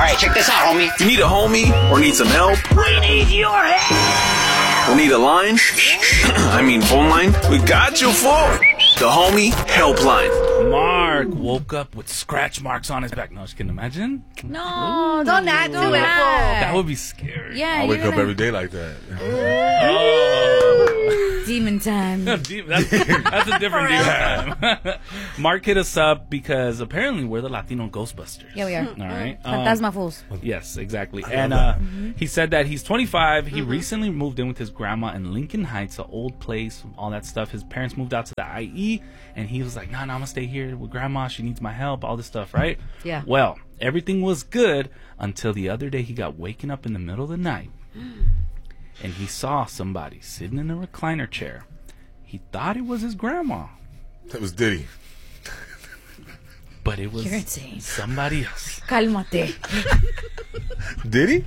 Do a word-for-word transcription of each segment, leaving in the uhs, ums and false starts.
right, check this out, homie. If you need a homie or need some help, We need your help. or need a line, I mean phone line, we got you for the Homie Helpline. Mark woke up with scratch marks on his back. No, just kidding. Imagine. No, don't that do it. That would be scary. Yeah, I wake you're up gonna- every day like that. Oh. Demon time. Deep- that's, that's a different deal time. Mark hit us up because apparently we're the Latino Ghostbusters. Yeah, we are. All right. Um, Fantasma fools. Yes, exactly. And uh, he said that he's twenty-five. He recently moved in with his grandma in Lincoln Heights, an old place, all that stuff. His parents moved out to the I E, and he was like, nah, nah, I'm going to stay here with grandma. She needs my help, all this stuff, right? Yeah. Well, everything was good until the other day he got waken up in the middle of the night, and he saw somebody sitting in a recliner chair. He thought it was his grandma, That was Diddy. but it was You're insane. somebody else. Cálmate. Diddy?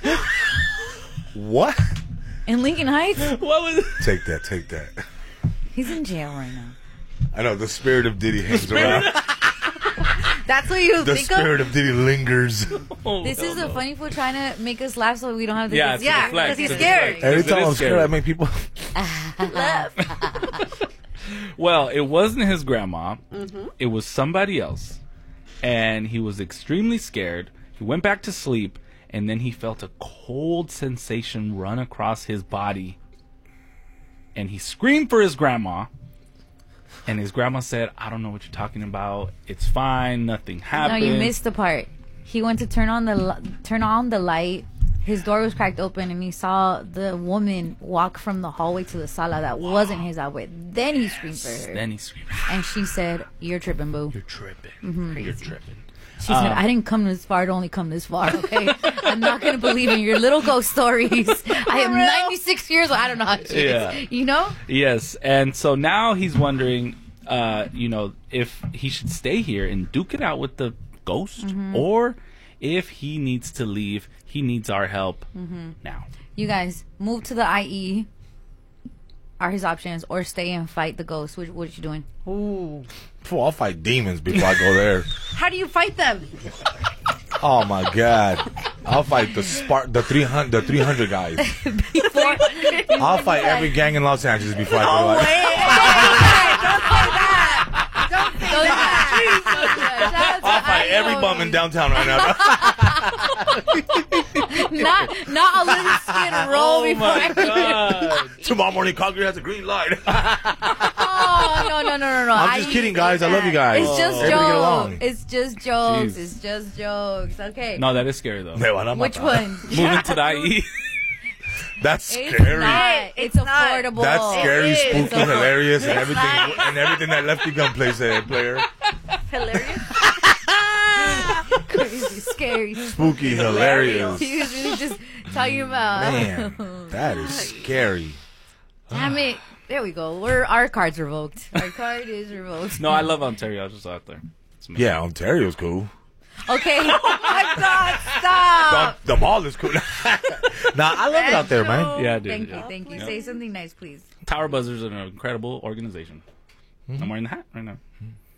What? In Lincoln Heights? What was it? Take that, take that. He's in jail right now. I know, the spirit of Diddy hangs around. That's what you The think spirit of? of Diddy lingers. Oh, This hell is no. a funny fool trying to make us laugh so we don't have to Yeah, do it's yeah, a flex. because he's It's a scared. flex. Every It time is I'm scared, scary. I make people... Well, it wasn't his grandma. It was somebody else. And he was extremely scared. He went back to sleep, and then he felt a cold sensation run across his body. And he screamed for his grandma. And his grandma said, I don't know what you're talking about. It's fine. Nothing No, happened. you missed the part. He went to turn on the li- turn on the light. His door was cracked open, and he saw the woman walk from the hallway to the sala that wasn't his outwit. Then he screamed for her, Then he screamed, and she said, "You're tripping, boo." you're tripping. Mm-hmm. You're tripping. She said, "I didn't come this far to only come this far. Okay, I'm not gonna believe in your little ghost stories. I am ninety-six years old. I don't know how shit Yeah. is. You know." Yes, and so now he's wondering, uh, you know, if he should stay here and duke it out with the ghost, Mm-hmm. or if he needs to leave. He needs our help Mm-hmm. now. You guys move to the I E. Are his options, or stay and fight the ghost? Which what you doing? Ooh. Fool, I'll fight demons before I go there. How do you fight them? Oh my God! I'll fight the spark, the three hundred, the three hundred guys. I'll fight every gang in Los Angeles before I go there. Don't say that. I'll fight every bum in downtown right now. Not not a little skid roll before. Oh my God. Tomorrow morning, Congress has a green light. Oh no no no no no! I'm just I- kidding, guys. I love you guys. It's just Everybody get along. jokes. It's just jokes. Jeez. It's just jokes. Okay. No, that is scary though. Me van a Which matar. one? Moving to the I E. That's It's scary. not. It's, It's not. affordable. That's scary, is. spooky, It's a- hilarious, and everything, and everything that Lefty Gun plays a player. Hilarious. Crazy, scary. Spooky, hilarious. He was really just talking about. Man, that is scary. Damn it! There we go. We're our card's revoked. Our card is revoked. No, I love Ontario. I was just out there. It's me. Yeah, Ontario's cool. Okay. Oh my God! Stop. The, the mall is cool. Nah, I love it out there, man. Yeah, dude. Thank yeah. you. Thank you. Yeah. Say something nice, please. Tower Buzzers are an incredible organization. I'm wearing the hat right now.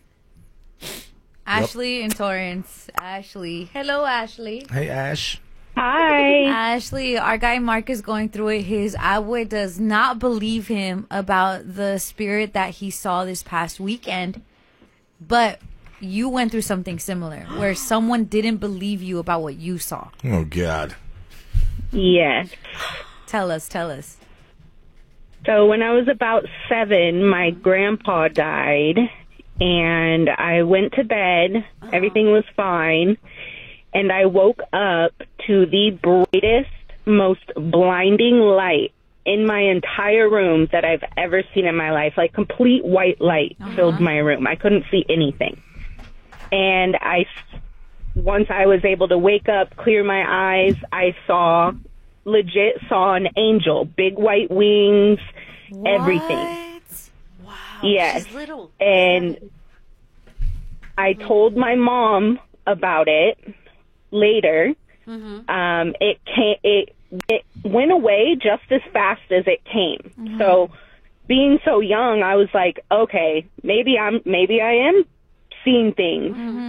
Ashley and Torrance. Ashley. Hello, Ashley. Hey, Ash. Hi. Ashley, our guy Mark is going through it. His abue does not believe him about the spirit that he saw this past weekend. But you went through something similar where someone didn't believe you about what you saw. Oh, God. Yes. Tell us, tell us. So when I was about seven, my grandpa died, and I went to bed. Everything was fine. And I woke up to the brightest, most blinding light in my entire room that I've ever seen in my life. Like complete white light filled my room. I couldn't see anything. And I, once I was able to wake up, clear my eyes, I saw, legit saw an angel, big white wings, everything. Wow. Yes. She's little. And I told my mom about it later. Mm-hmm. Um, it came, it, it went away just as fast as it came. Mm-hmm. So being so young, I was like, okay, maybe I'm, maybe I am seeing things. Mm-hmm.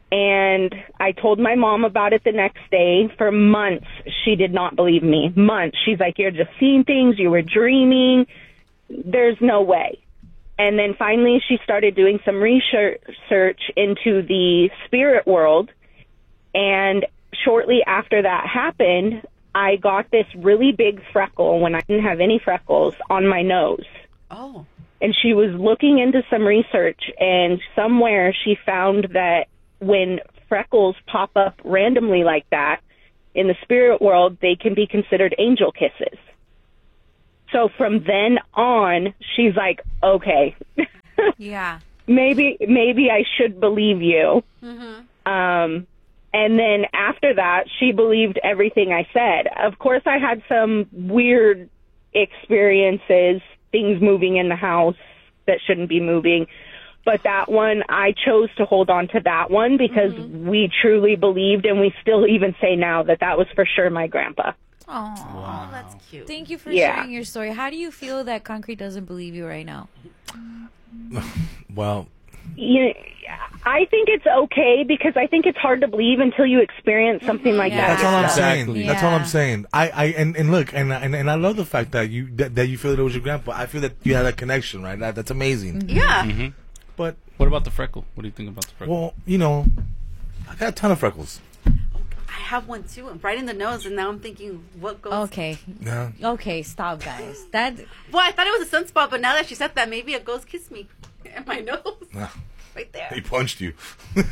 And I told my mom about it the next day. For months, she did not believe me. Months. She's like, you're just seeing things. You were dreaming. There's no way. And then finally, she started doing some research into the spirit world. And shortly after that happened, I got this really big freckle when I didn't have any freckles on my nose. Oh. And she was looking into some research, and somewhere she found that when freckles pop up randomly like that in the spirit world, they can be considered angel kisses. So from then on, she's like, okay, Yeah. maybe maybe I should believe you. Mm-hmm. Um, and then after that, she believed everything I said. Of course, I had some weird experiences, things moving in the house that shouldn't be moving. But that one, I chose to hold on to that one because Mm-hmm. we truly believed, and we still even say now that that was for sure my grandpa. Oh, Oh, that's cute. thank you for Yeah. sharing your story. How do you feel that Concrete doesn't believe you right now? Well, You, I think it's okay because I think it's hard to believe until you experience something like Yeah. that's all I'm Exactly. saying. That's all I'm Yeah. saying. I, I and, and look, and, and and I love the fact that you that, that you feel that it was your grandpa. I feel that you had a connection, right? That, that's amazing. Yeah. But What about the freckle? What do you think about the freckle? well, you know, I got a ton of freckles. I have one too. I'm right in the nose, and now I'm thinking, what goes? Okay. Yeah. Okay, stop, guys. That Well, I thought it was a sunspot, but now that she said that, maybe a ghost kissed me in my nose. Ah, Right there. he punched you.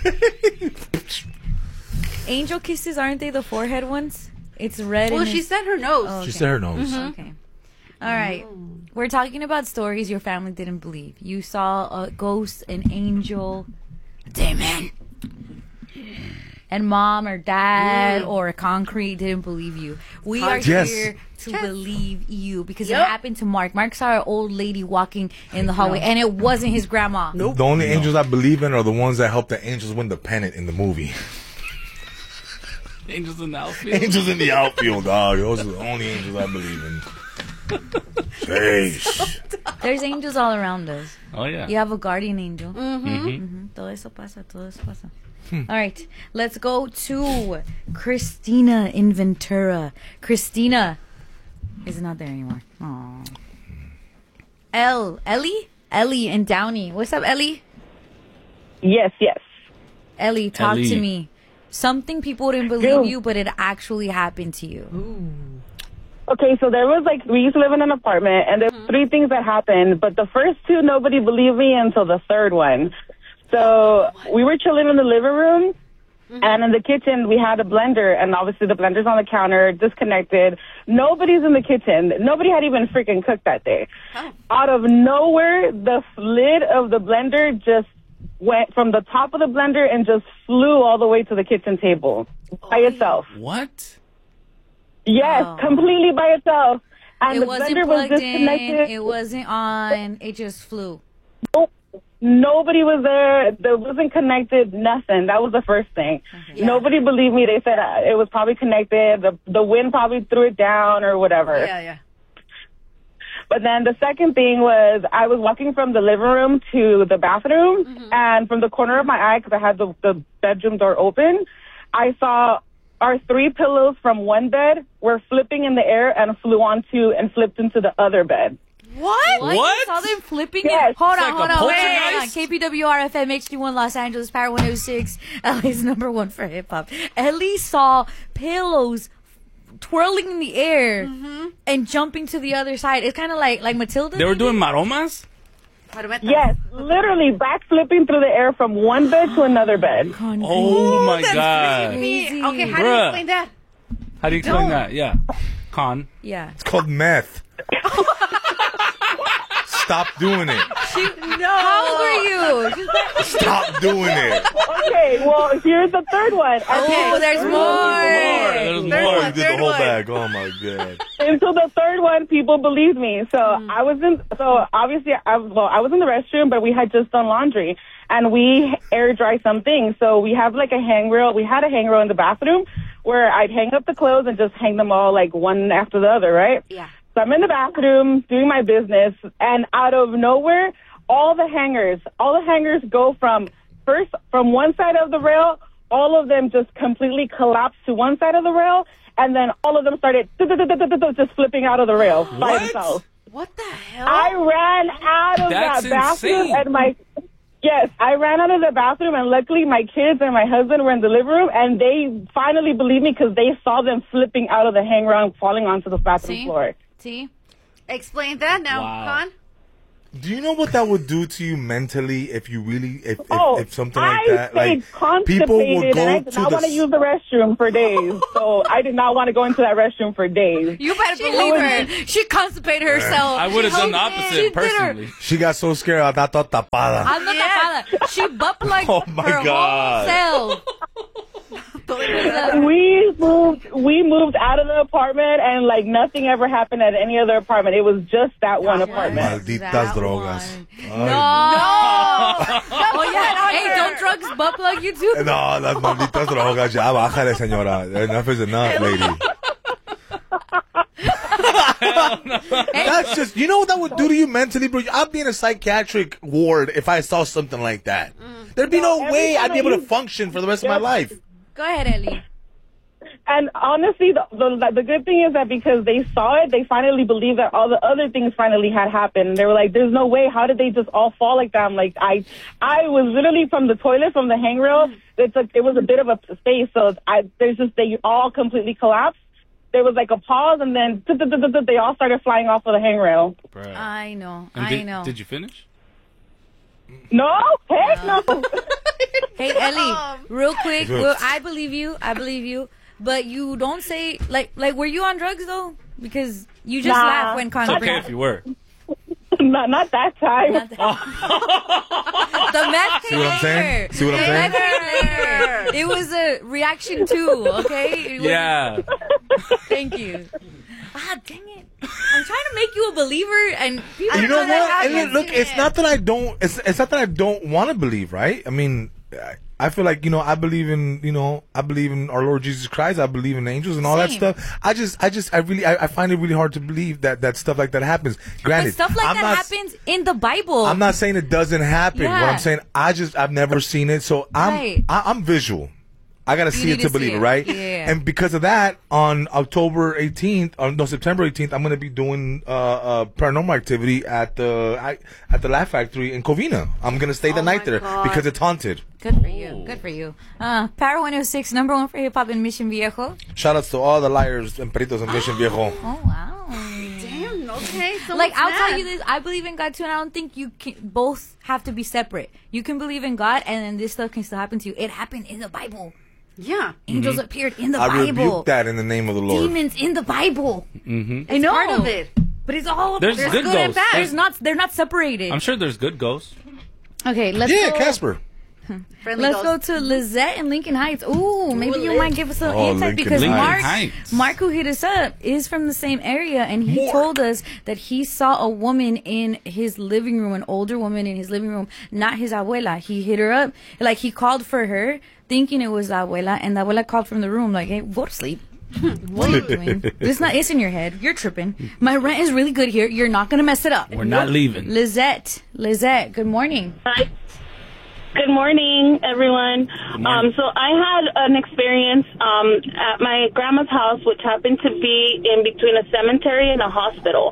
angel kisses, aren't they the forehead ones? It's red. Well, and she it's- said her nose. Oh, She okay. said her nose. Okay. All right. We're talking about stories your family didn't believe. You saw a ghost, an angel, a demon. And mom or dad or Concrete didn't believe you. We are Yes. here to believe you because Yep. it happened to Mark. Mark saw an old lady walking in the hallway, and it wasn't his grandma. The only angels I believe in are the ones that help the angels win the pennant in the movie. Angels in the outfield. Angels in the outfield, dog. Those are the only angels I believe in. Sheesh. There's angels all around us. Oh yeah. You have a guardian angel. Mm-hmm. Mhm. Todo eso pasa, todo eso pasa. All right, let's go to Christina in Ventura. Christina is not there anymore. Aww. Elle, Ellie? Ellie in Downey. What's up, Ellie? Yes, yes. Ellie, talk Ellie. to me. Something people didn't believe you, but it actually happened to you. Okay, so there was like, we used to live in an apartment, and there were three things that happened, but the first two, nobody believed me until the third one. So we were chilling in the living room, and in the kitchen, we had a blender, and obviously the blender's on the counter, disconnected. Nobody's in the kitchen. Nobody had even freaking cooked that day. Oh. Out of nowhere, the lid of the blender just went from the top of the blender and just flew all the way to the kitchen table by itself. What? Yes, Oh. completely by itself. And It the wasn't blender was plugged in. disconnected. It wasn't on. It just flew. Nope. Nobody was there. There wasn't connected. Nothing. That was the first thing. Yeah. Nobody believed me. They said uh, it was probably connected. The the wind probably threw it down or whatever. Yeah, yeah. But then the second thing was I was walking from the living room to the bathroom, Mm-hmm. and from the corner of my eye, because I had the, the bedroom door open, I saw our three pillows from one bed were flipping in the air and flew onto and flipped into the other bed. What? What? What? You saw them flipping Yes. it? Hold It's on, like hold a on, wait, wait, hold on. poltergeist? K P W R F M, H D one Los Angeles, Power one oh six, L A's number one for hip hop. Ellie saw pillows twirling in the air and jumping to the other side. It's kind of like like Matilda. They were maybe? doing maromas? Marometa. Yes, literally back flipping through the air from one bed to another bed. Oh my god. Crazy. Okay, how do you Bruh. explain that? How do you explain Don't. that? Yeah. Con. Yeah. It's called meth. Stop doing it. No. How old were you? Stop doing it. Okay, well, here's the third one. Oh, there's more. There's Third more. one, You did the third whole one. bag. Oh my god. Until the third one, people believed me. So I was in. So obviously, I was, well, I was in the restroom, but we had just done laundry, and we air dry some things. So we have like a hang rail. We had a hang rail in the bathroom where I'd hang up the clothes and just hang them all like one after the other, right? Yeah. So I'm in the bathroom doing my business, and out of nowhere, all the hangers, all the hangers go from first from one side of the rail all of them just completely collapsed to one side of the rail, and then all of them started just flipping out of the rail by What? themselves. What the hell? I ran out of That's that bathroom, insane. and my yes, I ran out of the bathroom, and luckily my kids and my husband were in the living room, and they finally believed me because they saw them flipping out of the hangrail, falling onto the bathroom See? floor. See? Explain that now, Wow. Con. Do you know what that would do to you mentally if you really, if, if, Oh, if something I like that, stayed like people would constipated, go and I did to not the. want to use the restroom for days. So I did not want to go into that restroom for days. You better believe her. She constipated herself. I would have done the She opposite did her- personally. She got so scared, I got toda tapada. I'm not Yeah. tapada. She butt plugged Oh my her God. whole self. We moved. We moved out of the apartment, and like nothing ever happened at any other apartment. It was just that one apartment. Malditas That drogas. one. No. Oh, yeah. Hey, don't drugs butt plug you too? No, las malditas drogas. Ya, bájale, señora. Enough is enough, lady. That's just, you know what that would do to you mentally, bro? I'd be in a psychiatric ward if I saw something like that. There'd be no every way time I'd be I able to use- function for the rest of my life. Go ahead, Ellie. And honestly, the, the the good thing is that because they saw it, they finally believed that all the other things finally had happened. They were like, "There's no way. How did they just all fall like that?" I'm like, I I was literally from the toilet, from the hangrail. It's a, it was a bit of a space, so I there's just they all completely collapsed. There was like a pause, and then they all started flying off of the hangrail. Bruh. I know. And I did, know. Did you finish? No, heck no. Hey, Ellie, real quick. Good. Well, I believe you. I believe you. But you don't say, like, like, were you on drugs, though? Because you just Nah. laughed when It's Connor okay if you were. not not that time. The meth See what I'm saying? See what I'm saying? saying? It was a reaction too, okay? It was- Yeah. Thank you. Ah, dang it. I'm trying to make you a believer, and people You know don't what? have And look, look, it. it's not that I don't. It's it's not that I don't want to believe, right? I mean, I- I feel like you know, I believe in you know, I believe in our Lord Jesus Christ. I believe in angels and all that Same. stuff. I just, I just, I really, I, I find it really hard to believe that that stuff like that happens. Granted, But stuff like I'm that not, happens in the Bible. I'm not saying it doesn't happen. What Yeah. I'm saying, I just, I've never seen it, so I'm, Right. I, I'm visual. I gotta see need it to to believe see it, it. right? Yeah. And because of that, on October eighteenth, on no September eighteenth, I'm gonna be doing uh, uh, paranormal activity at the I, at the Laugh Factory in Covina. I'm gonna stay the Oh night my there God. because it's haunted. Good for you. Good for you. Uh, Power one oh six, number one for hip hop in Mission Viejo. Shout outs to all the liars and peritos in Mission Viejo. Oh, wow. Damn, okay. So Like, what's I'll that? tell you this. I believe in God too, and I don't think you can both have to be separate. You can believe in God, and then this stuff can still happen to you. It happened in the Bible. Yeah. Angels appeared in the I Bible. rebuke that in the name of the Lord. Demons in the Bible. Mm-hmm. I know. Part of it. But it's all There's there's good good and ghosts. bad. There's- There's not. They're not separated. I'm sure there's good ghosts. Okay, let's Yeah, go. Casper. Friendly Let's go ghost. to Lizette in Lincoln Heights. Ooh, maybe you Liz. might give us some Oh, insight Lincoln because Heights. Mark, Heights. Mark, who hit us up, is from the same area, and he Mark. told us that he saw a woman in his living room, an older woman in his living room, not his abuela. He hit her up, like he called for her, thinking it was the abuela, and the abuela called from the room, like, "Hey, go to sleep." What are you doing? It's not. It's in your head. You're tripping. My rent is really good here. You're not gonna mess it up. We're not leaving. Lizette, Lizette. Good morning. Hi. Good morning, everyone. Um, so I had an experience um, at my grandma's house, which happened to be in between a cemetery and a hospital.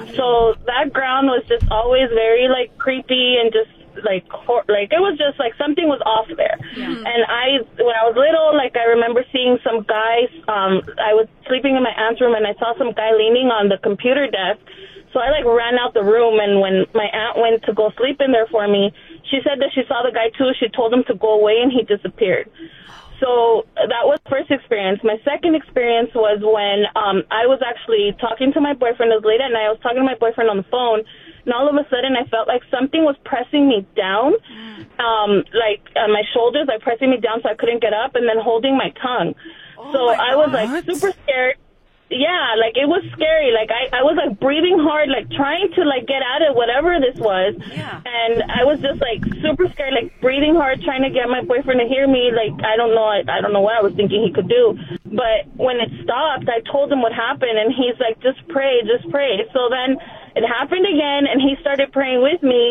So that ground was just always very like creepy and just like hor- like it was just like something was off there. And I, when I was little, like I remember seeing some guys. Um, I was sleeping in my aunt's room, and I saw some guy leaning on the computer desk. So I like ran out the room, and when my aunt went to go sleep in there for me, she said that she saw the guy too. She told him to go away, and he disappeared. So that was the first experience. My second experience was when um, I was actually talking to my boyfriend. It was late at night. I was talking to my boyfriend on the phone, and all of a sudden I felt like something was pressing me down, um, like on my shoulders, like pressing me down so I couldn't get up, and then holding my tongue. so I was like super scared. Yeah, like it was scary. Like I, I was like breathing hard, like trying to like get out of whatever this was. Yeah. And I was just like super scared, like breathing hard, trying to get my boyfriend to hear me. Like I don't know, I, I don't know what I was thinking he could do. But when it stopped, I told him what happened, and he's like, just pray, just pray. So then it happened again, and he started praying with me.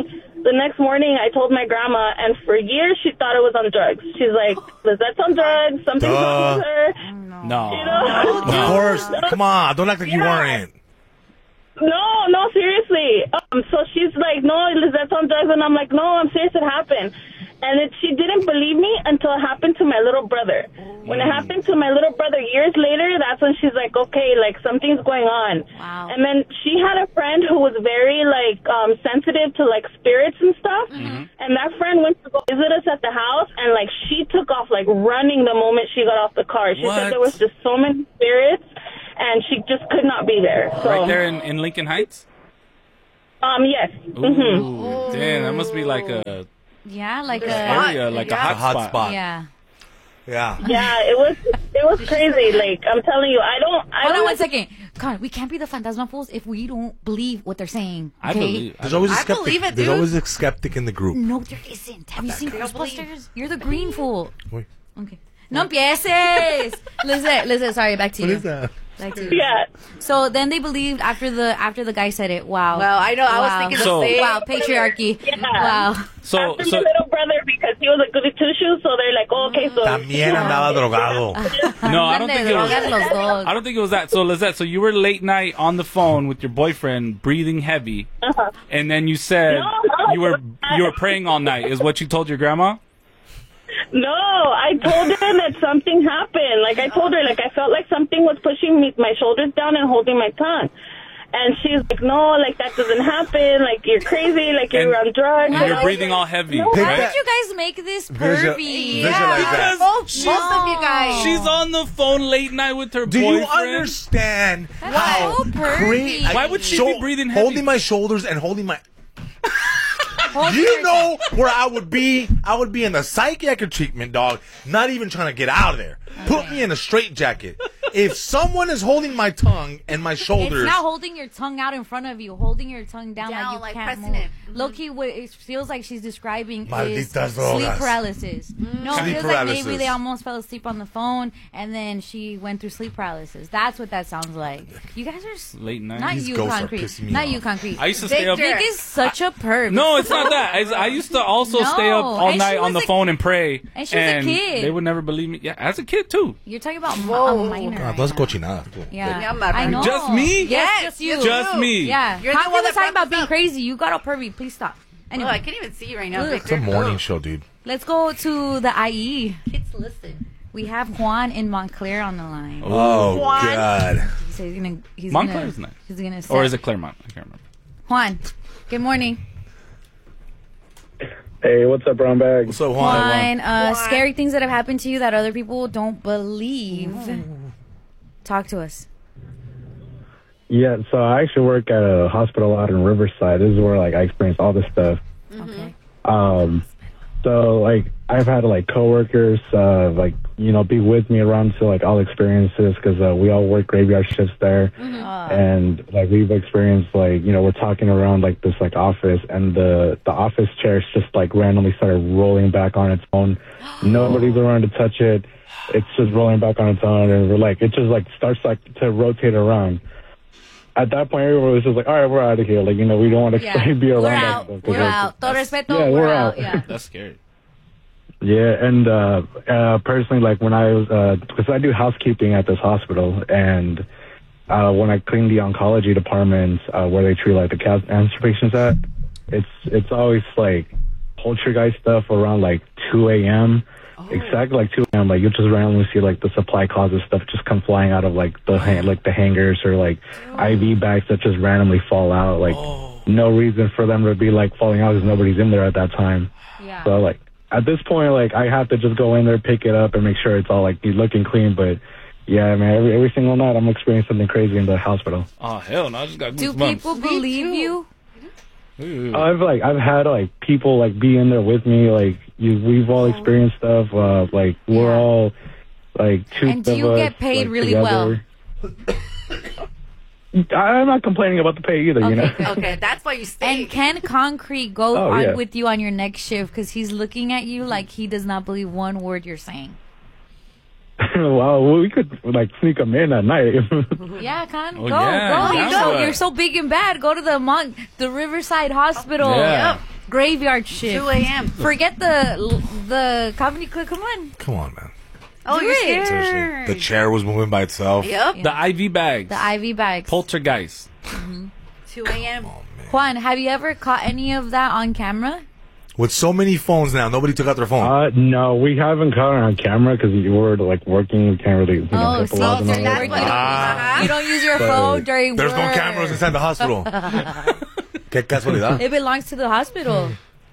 the next morning, I told my grandma, and for years she thought it was on drugs. She's like, Lizette's on drugs. Something's Duh. wrong with her. No. You know? Of course. Come on. Don't act like you Yeah. weren't. No, no, seriously. Um, so she's like, no, Lizette's on drugs. And I'm like, no, I'm serious, it happened. And it, she didn't believe me until it happened to my little brother. When it happened to my little brother years later, that's when she's like, okay, like something's going on. Wow. And then she had a friend who was very like um, sensitive to like spirits and stuff. Mm-hmm. And that friend went to go visit us at the house, and like she took off like running the moment she got off the car. She What? said there was just so many spirits, and she just could not be there. So, Right there in, in Lincoln Heights? Um, yes. Ooh, hmm damn, that must be like a Yeah, like a area, like a Yeah. hot, A hot spot. spot. yeah. Yeah. Yeah, it was it was crazy. Like I'm telling you, I don't. I Hold don't on one second. God, we can't be the Fantasma fools if we don't believe what they're saying. I Okay? believe. I There's always a I skeptic. believe it, There's dude. always a skeptic in the group. No, there isn't. Have you seen don't believe. Ghostbusters? You're the green fool. Wait. Okay. No empieces. Lizette, Lizette, sorry, back to What you. is that? Back to you. Yeah. So then they believed after the after the guy said it. Wow. Well, I know. I was Wow. thinking the So- same. Wow, patriarchy. Yeah. Wow. So, After so my little brother, because he was a goody two shoes, so they're like, oh, okay, so También andaba drogado. no, I don't Andan think de it was. drogas los dos. I don't think it was that. So, Lizette, so you were late night on the phone with your boyfriend, breathing heavy, and then you said No, no, you were it was not. you were praying all night. Is what you told your grandma? no, I told her that something happened. Like I told her, like I felt like something was pushing me my shoulders down and holding my tongue. And she's like, no, like that doesn't happen. Like you're crazy. Like you're And on drugs. And And you're I was breathing like, all heavy, No, How right? did you guys make this Visual- pervy? visualize that. Both, both of you guys. She's on the phone late night with her Do boyfriend. you understand That's how so pervy. crazy? Why would she be breathing heavy? Holding my shoulders and holding my. Hold You your- know where I would be? I would be in the psychiatric treatment, dog. Not even trying to get out of there. Put me in a straitjacket. If someone is holding my tongue and my shoulders, It's not holding your tongue out in front of you, holding your tongue down, Down, like you like can't pressing move. it. Low-key, what it feels like she's describing is Malditas sleep drogas. paralysis. No, it Sleep feels like maybe paralysis. they almost fell asleep on the phone, and then she went through sleep paralysis. That's what that sounds like. You guys are s- Late night. not These you, ghosts are concrete. pissing me Not off. you, concrete. I used to stay up. Victor. Vic is such a perv. No, it's not that. I, I used to also No, stay up all and night she on the was a- phone and pray. and she was a kid. They would never believe me. Yeah, as a kid too. You're talking about Whoa. a minor. Ah, right todas now. cochinadas. tú. Yeah, Yeah, Marta. I know. Just me? Yes, Yes, just you. Just me. Yeah, You're the Concrete one was that talking brought about this being up. crazy. You got a pervy. Please stop. Oh, Anyway, I can't even see you right now, Ugh. Victor. It's a morning Ugh. show, dude. let's go to the I E. Kids listen. We have Juan in Montclair on the line. Oh, Juan. God. He said he's gonna. He's Montclair gonna, is nice. He's gonna. Or set- is it Claremont? I can't remember. Juan? Good morning, Hey, what's up, Brown Bag? What's up, Juan? Juan. Uh, Juan. scary things that have happened to you that other people don't believe. Talk to us. Yeah, so I actually work at a hospital out in Riverside. This is where like I experience all this stuff. Okay. Um, so like I've had like coworkers, uh, like you know, be with me around to like all experiences because uh, we all work graveyard shifts there, and like we've experienced like you know we're talking around like this like office, and the the office chairs just like randomly started rolling back on its own. Nobody's around to touch it. It's just rolling back on its own, and we're like it just like starts like to rotate around. At that point, everyone was just like, all right, we're out of here. Like, you know, we don't want to Yeah. be around We're that out. stuff. We're out. Todo respeto. Yeah, we're, we're out. out. Yeah. That's scary. Yeah, and uh, uh, personally, like when I was, because I do housekeeping at this hospital, and uh, when I clean the oncology department uh, where they treat like the cancer patients at, it's it's always like poltergeist stuff around like two a.m. Exactly like two a.m. Like you'll just randomly see like the supply closet stuff just come flying out of like the ha- like the hangers or like I V bags that just randomly fall out. Like no reason for them to be like falling out because nobody's in there at that time. Yeah. So like at this point, like I have to just go in there, pick it up, and make sure it's all like looking clean. But yeah, man, every every single night I'm experiencing something crazy in the hospital. Oh hell no! I just got Do goosebumps. people believe you? Ooh. I've like I've had like people like be in there with me. Like you, we've all experienced stuff. Uh, like we're Yeah. all like two And do of you us, get paid like, really together. I'm not complaining about the pay either. You know. Okay, good. Okay, that's why you stay. And can Concrete go Oh, on yeah. with you on your next shift because he's looking at you like he does not believe one word you're saying? Well, we could like sneak them in at night. Yeah, Con, Oh, go, yeah, go, you sounds go. like- You're so big and bad. Go to the Mon- the Riverside Hospital. Yeah. graveyard shift. two a.m. Forget the the comedy club. Come on. Come on, man. Oh, Do you're it. scared. The chair was moving by itself. Yep. The I V bags. The I V bags. Poltergeist. two a.m. Juan, have you ever caught any of that on camera? With so many phones now, nobody took out their phone. Uh, no, we haven't caught it on camera because we were like working. We can't really, you know, Oh, hit the so laws and all you're that. not- you, don't, Ah. you don't use your But- phone during There's no work. cameras inside the hospital. Qué casualidad. It belongs to the hospital.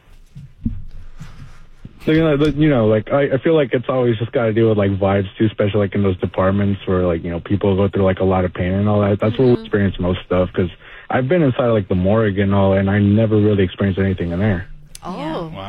So, you know, the, you know, like I, I feel like it's always just got to do with like vibes too, especially like in those departments where like you know people go through like a lot of pain and all that. That's where we experience most stuff because I've been inside like the morgue and all, and I never really experienced anything in there. Oh. Wow.